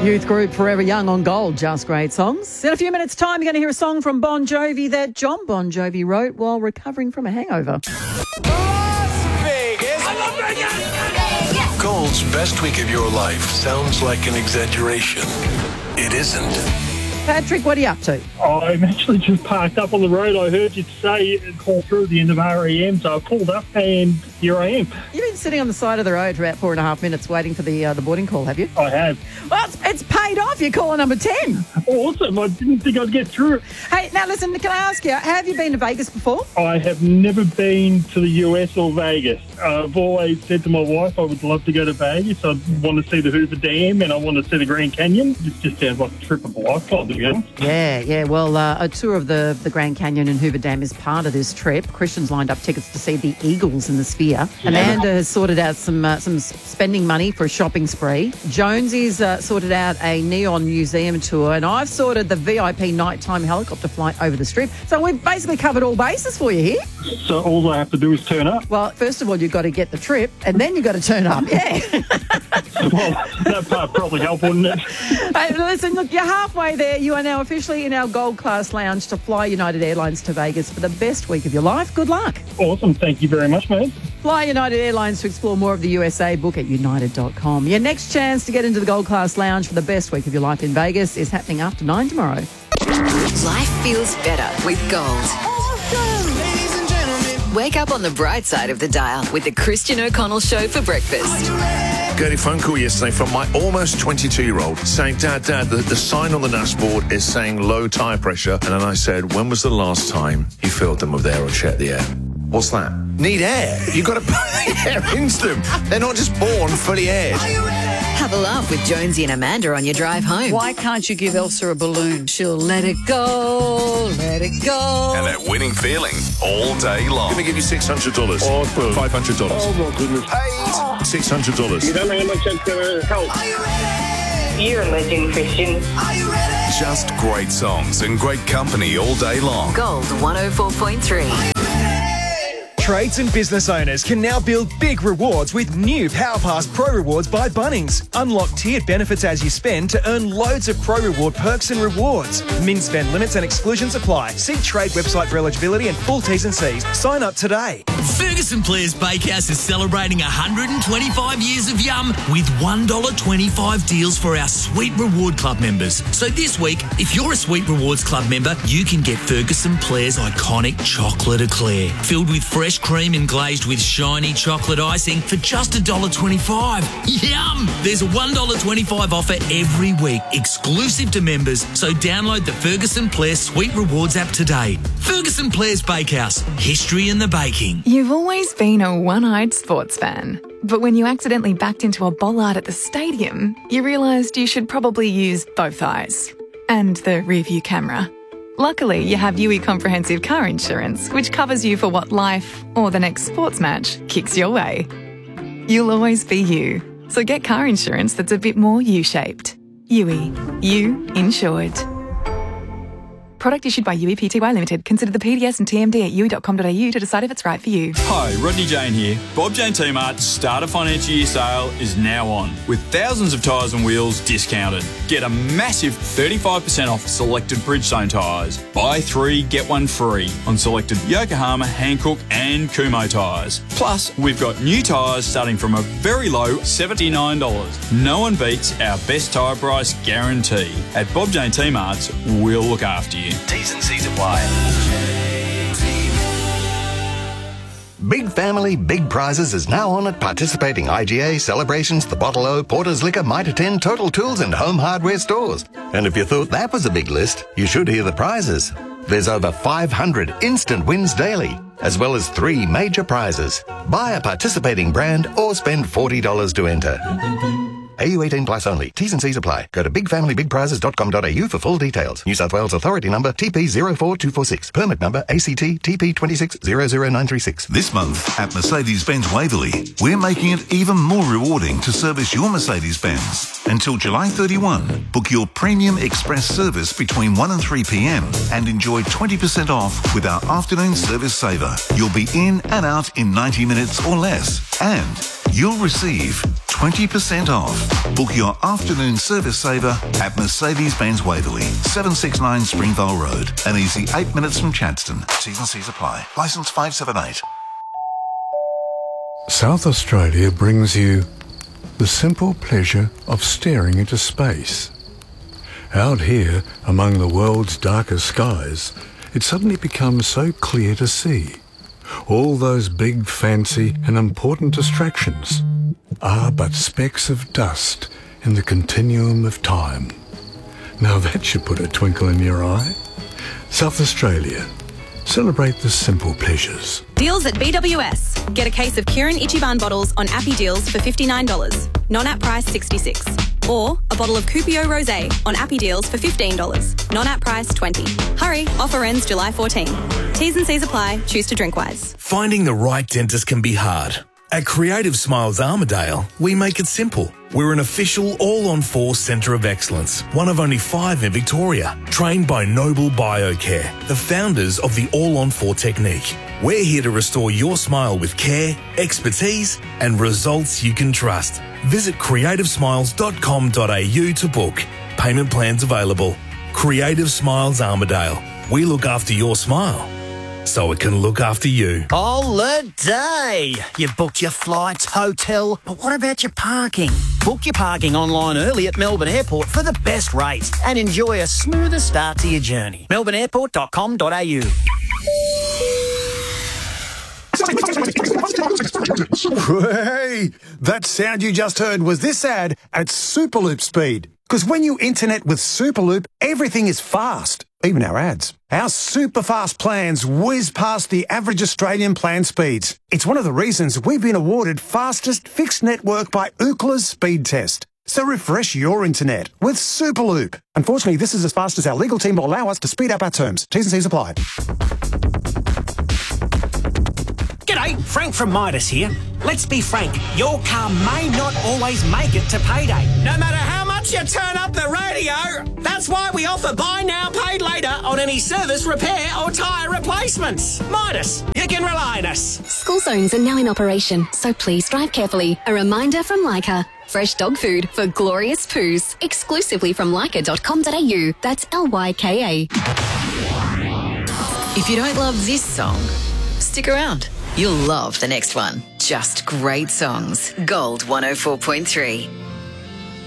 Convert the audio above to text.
Youth group Forever Young on Gold, just great songs. In a few minutes' time, you're going to hear a song from Bon Jovi that John Bon Jovi wrote while recovering from a hangover. Gold's best week of your life sounds like an exaggeration. It isn't. Patrick, what are you up to? I'm actually just parked up on the road. I heard you say call through the end of REM, so I pulled up and here I am. You've been sitting on the side of the road for about 4.5 minutes waiting for the boarding call, have you? I have. Well, it's paid off. You're caller number 10. Awesome. I didn't think I'd get through it. Hey, now listen, can I ask you, have you been to Vegas before? I have never been to the US or Vegas. I've always said to my wife I would love to go to Vegas. I want to see the Hoover Dam and I want to see the Grand Canyon. It just sounds like a trip of a lifetime, to be honest. Yeah. Well, a tour of the Grand Canyon and Hoover Dam is part of this trip. Christian's lined up tickets to see the Eagles in the Sphere. Yeah. Amanda has sorted out some spending money for a shopping spree. Jonesy's sorted out a neon museum tour, and I've sorted the VIP nighttime helicopter flight over the Strip. So we've basically covered all bases for you here. So all I have to do is turn up? Well, first of all, you've got to get the trip, and then you've got to turn up, yeah. Well, that part probably help, wouldn't it? Hey, listen, look, you're halfway there. You are now officially in our Gold Class Lounge to fly United Airlines to Vegas for the best week of your life. Good luck. Awesome. Thank you very much, mate. Fly United Airlines to explore more of the USA. Book at united.com. Your next chance to get into the Gold Class Lounge for the best week of your life in Vegas is happening after 9 tomorrow. Life feels better with Gold. Wake up on the bright side of the dial with the Christian O'Connell Show for breakfast. Got a phone call yesterday from my almost 22-year-old saying, Dad, the sign on the dashboard is saying low tyre pressure. And then I said, when was the last time you filled them with air or checked the air? What's that? Need air. You've got to put air into them. They're not just born fully aired. Have a laugh with Jonesy and Amanda on your drive home. Why can't you give Elsa a balloon? She'll let it go, let it go. And that winning feeling all day long. I'm going to give you $600. Awesome. $500. Oh, my goodness. Paid. $600. You don't know how much that's going to help. You're a legend, Christian. Just great songs and great company all day long. Gold 104.3. Trades and business owners can now build big rewards with new PowerPass Pro Rewards by Bunnings. Unlock tiered benefits as you spend to earn loads of Pro Reward perks and rewards. Min spend limits and exclusions apply. See Trade website for eligibility and full T's and C's. Sign up today. Ferguson Players Bakehouse is celebrating 125 years of yum with $1.25 deals for our Sweet Reward Club members. So this week, if you're a Sweet Rewards Club member, you can get Ferguson Players' iconic chocolate eclair, filled with fresh cream and glazed with shiny chocolate icing for just $1.25. Yum! There's a $1.25 offer every week, exclusive to members, so download the Ferguson Players Sweet Rewards app today. Ferguson Players Bakehouse, history in the baking. You've always been a one-eyed sports fan, but when you accidentally backed into a bollard at the stadium, you realised you should probably use both eyes and the rear-view camera. Luckily, you have UE Comprehensive Car Insurance, which covers you for what life or the next sports match kicks your way. You'll always be you, so get car insurance that's a bit more U-shaped. UE. You insured. Product issued by UE Pty Limited. Consider the PDS and TMD at UE.com.au to decide if it's right for you. Hi, Rodney Jane here. Bob Jane T-Mart's Starter Financial Year sale is now on, with thousands of tyres and wheels discounted. Get a massive 35% off selected Bridgestone tyres. Buy 3, get 1 free on selected Yokohama, Hankook and Kumho tyres. Plus, we've got new tyres starting from a very low $79. No one beats our best tyre price guarantee. At Bob Jane T-Mart's, we'll look after you. T's and C's apply. Big Family, Big Prizes is now on at participating IGA, Celebrations, The Bottle O, Porter's Liquor, Mitre 10, Total Tools and Home Hardware stores. And if you thought that was a big list, you should hear the prizes. There's over 500 instant wins daily, as well as 3 major prizes. Buy a participating brand or spend $40 to enter. AU 18 plus only. T's and C's apply. Go to bigfamilybigprizes.com.au for full details. New South Wales Authority number TP04246. Permit number ACT TP2600936. This month at Mercedes-Benz Waverley, we're making it even more rewarding to service your Mercedes-Benz. Until July 31, book your Premium Express service between 1 and 3 p.m. and enjoy 20% off with our afternoon service saver. You'll be in and out in 90 minutes or less. And you'll receive 20% off. Book your afternoon service saver at Mercedes-Benz Waverley, 769 Springvale Road. An easy 8 minutes from Chadstone. T's and C's apply. Licence 578. South Australia brings you the simple pleasure of staring into space. Out here, among the world's darkest skies, it suddenly becomes so clear to see. All those big, fancy and important distractions are but specks of dust in the continuum of time. Now that should put a twinkle in your eye. South Australia. Celebrate the simple pleasures. Deals at BWS. Get a case of Kirin Ichiban bottles on Appy Deals for $59. Non-app price $66. Or a bottle of Coupio Rosé on Appy Deals for $15. Non-app price $20. Hurry, offer ends July 14. T's and C's apply. Choose to drink wise. Finding the right dentist can be hard. At Creative Smiles Armidale, we make it simple. We're an official all-on-4 centre of excellence, one of only 5 in Victoria, trained by Noble Biocare, the founders of the all-on-4 technique. We're here to restore your smile with care, expertise and results you can trust. Visit creativesmiles.com.au to book. Payment plans available. Creative Smiles Armidale. We look after your smile so it can look after you. Holiday! You've booked your flights, hotel, but what about your parking? Book your parking online early at Melbourne Airport for the best rates and enjoy a smoother start to your journey. melbourneairport.com.au. Hey, that sound you just heard was this ad at Superloop speed. Because when you internet with Superloop, everything is fast, even our ads. Our super fast plans whiz past the average Australian plan speeds. It's one of the reasons we've been awarded fastest fixed network by Ookla's speed test. So refresh your internet with Superloop. Unfortunately, this is as fast as our legal team will allow us to speed up our terms. T's and C's apply. G'day, Frank from Midas here. Let's be frank, your car may not always make it to payday. No matter how much you turn up the radio, that's why we offer buy now, paid later on any service, repair or tyre replacements. Midas, you can rely on us. School zones are now in operation, so please drive carefully. A reminder from Leica. Fresh dog food for glorious poos. Exclusively from leica.com.au. That's Lyka. If you don't love this song, stick around. You'll love the next one. Just great songs. Gold 104.3.